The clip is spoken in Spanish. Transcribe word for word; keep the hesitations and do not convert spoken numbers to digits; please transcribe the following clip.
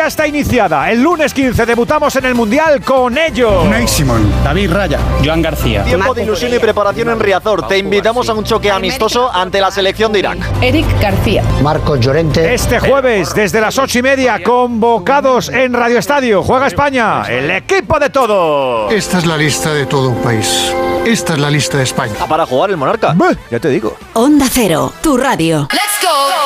ya está iniciada. El lunes quince debutamos en el Mundial con ellos. Unai Simón, David Raya, Joan García. Tiempo de ilusión y preparación en Riazor. Te invitamos a un choque amistoso ante la selección de Irak. Eric García. Marcos Llorente. Este jueves, desde las ocho y media, convocados en Radio Estadio. Juega España, el equipo de todos. Esta es la lista de todo un país. Esta es la lista de España. Para jugar el Monarca. Bah, ya te digo. Onda Cero, tu radio. Let's go.